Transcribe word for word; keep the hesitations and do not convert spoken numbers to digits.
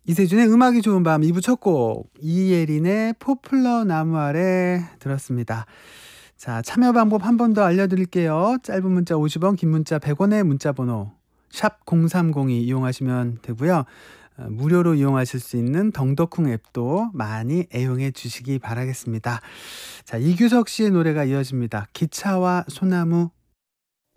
이세준의 음악이 좋은 밤 이 부 첫 곡 이예린의 포플러 나무 아래 들었습니다. 자, 참여 방법 한 번 더 알려드릴게요. 짧은 문자 오십 원, 긴 문자 백 원의 문자 번호 샵 공삼공이 이용하시면 되고요. 어, 무료로 이용하실 수 있는 덩덕쿵 앱도 많이 애용해 주시기 바라겠습니다. 자, 이규석 씨의 노래가 이어집니다. 기차와 소나무.